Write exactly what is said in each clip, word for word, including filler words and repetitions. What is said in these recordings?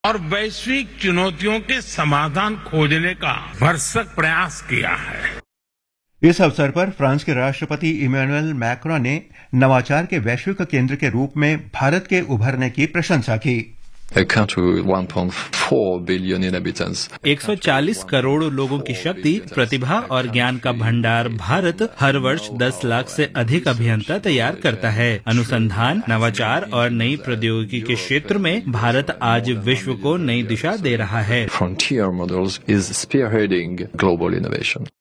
और वैश्विक चुनौतियों के समाधान खोजने का भरसक प्रयास किया है। इस अवसर पर फ्रांस के राष्ट्रपति इमैनुअल मैक्रों ने नवाचार के वैश्विक केंद्र के रूप में भारत के उभरने की प्रशंसा की। A country with one point four billion inhabitants. एक सौ चालीस करोड़ लोगों की शक्ति, प्रतिभा और ज्ञान का भंडार भारत हर वर्ष दस लाख से अधिक अभियंता तैयार करता है। अनुसंधान, नवाचार और नई प्रौद्योगिकी के क्षेत्र में भारत आज विश्व को नई दिशा दे रहा है। Frontier Models is spearheading global innovation.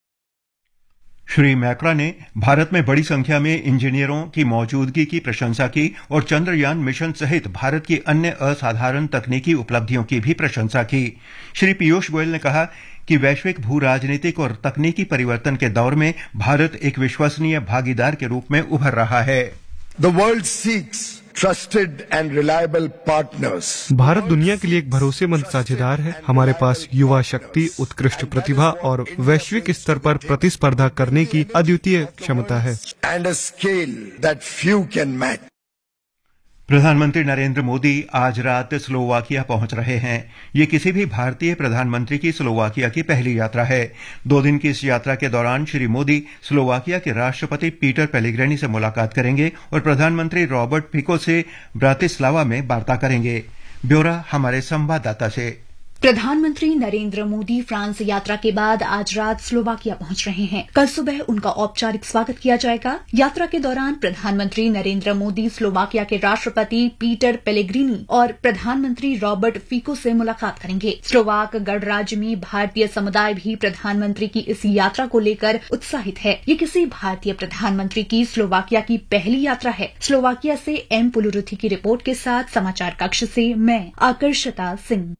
Shri Macron ने भारत में बड़ी संख्या में इंजीनियरों की मौजूदगी की प्रशंसा की और चंद्रयान मिशन सहित भारत की अन्य असाधारण तकनीकी उपलब्धियों की भी प्रशंसा की। श्री पीयूष गोयल ने कहा कि वैश्विक भू राजनीतिक और तकनीकी परिवर्तन के दौर में भारत एक विश्वसनीय भागीदार के रूप में उभर रहा है। The world seeks trusted and reliable partners. Bharat दुनिया के लिए एक भरोसेमंद साझेदार है। हमारे पास युवा शक्ति, उत्कृष्ट प्रतिभा और वैश्विक स्तर पर प्रतिस्पर्धा करने की अद्वितीय क्षमता है। And a scale that few can match. प्रधानमंत्री नरेंद्र मोदी आज रात स्लोवाकिया पहुंच रहे हैं। ये किसी भी भारतीय प्रधानमंत्री की स्लोवाकिया की पहली यात्रा है। दो दिन की इस यात्रा के दौरान श्री मोदी स्लोवाकिया के राष्ट्रपति पीटर पेलेग्रिनी से मुलाकात करेंगे और प्रधानमंत्री रॉबर्ट फिको से ब्रातिस्लावा में वार्ता करेंगे। ब्यौरा हमारे संवाददाता से। प्रधानमंत्री नरेंद्र मोदी फ्रांस यात्रा के बाद आज रात स्लोवाकिया पहुंच रहे हैं। कल सुबह उनका औपचारिक स्वागत किया जाएगा। यात्रा के दौरान प्रधानमंत्री नरेंद्र मोदी स्लोवाकिया के राष्ट्रपति पीटर पेलेग्रिनी और प्रधानमंत्री रॉबर्ट फिको से मुलाकात करेंगे। स्लोवाक गणराज्य में भारतीय समुदाय भी प्रधानमंत्री की इस यात्रा को लेकर उत्साहित है। ये किसी भारतीय प्रधानमंत्री की स्लोवाकिया की पहली यात्रा है। स्लोवाकिया से एम पुलुरुथी की रिपोर्ट के साथ समाचार कक्ष से मैं आकर्षता सिंह।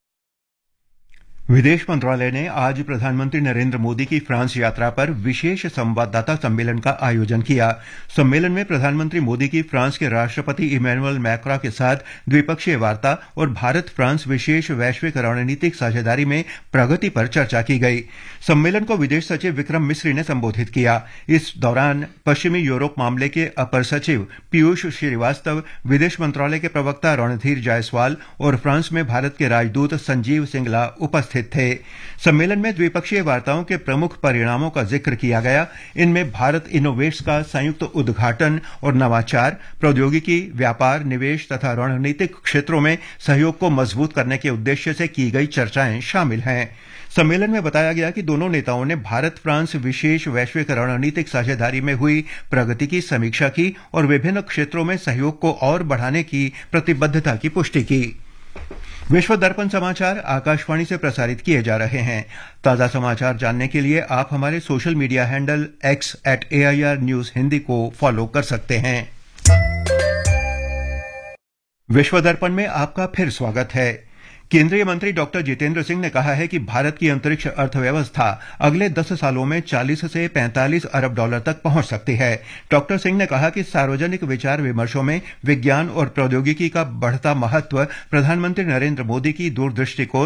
विदेश मंत्रालय ने आज प्रधानमंत्री नरेंद्र मोदी की फ्रांस यात्रा पर विशेष संवाददाता सम्मेलन का आयोजन किया। सम्मेलन में प्रधानमंत्री मोदी की फ्रांस के राष्ट्रपति इमैनुअल मैक्रों के साथ द्विपक्षीय वार्ता और भारत फ्रांस विशेष वैश्विक रणनीतिक साझेदारी में प्रगति पर चर्चा की गई। सम्मेलन को विदेश सचिव विक्रम मिस्री ने संबोधित किया। इस दौरान पश्चिमी यूरोप मामले के अपर सचिव पीयूष श्रीवास्तव, विदेश मंत्रालय के प्रवक्ता रणधीर जायसवाल और फ्रांस में भारत के राजदूत संजीव सिंगला उपस्थित थे। सम्मेलन में द्विपक्षीय वार्ताओं के प्रमुख परिणामों का जिक्र किया गया। इनमें भारत इनोवेट्स का संयुक्त उद्घाटन और नवाचार, प्रौद्योगिकी, व्यापार, निवेश तथा रणनीतिक क्षेत्रों में सहयोग को मजबूत करने के उद्देश्य से की गई चर्चाएं शामिल हैं। सम्मेलन में बताया गया कि दोनों नेताओं ने भारत फ्रांस विशेष वैश्विक रणनीतिक साझेदारी में हुई प्रगति की समीक्षा की और विभिन्न क्षेत्रों में सहयोग को और बढ़ाने की प्रतिबद्धता की पुष्टि की। विश्व दर्पण समाचार आकाशवाणी से प्रसारित किए जा रहे हैं। ताजा समाचार जानने के लिए आप हमारे social media handle x eight A I R news Hindi को फॉलो कर सकते हैं। विश्व दर्पण में आपका फिर स्वागत है। केंद्रीय मंत्री डॉक्टर जितेंद्र सिंह ने कहा है कि भारत की अंतरिक्ष अर्थव्यवस्था अगले दस सालों में चालीस से पैंतालीस अरब डॉलर तक पहुंच सकती है। डॉक्टर सिंह ने कहा कि सार्वजनिक विचार विमर्शों में विज्ञान और प्रौद्योगिकी का बढ़ता महत्व प्रधानमंत्री नरेंद्र मोदी की दूरदृष्टि को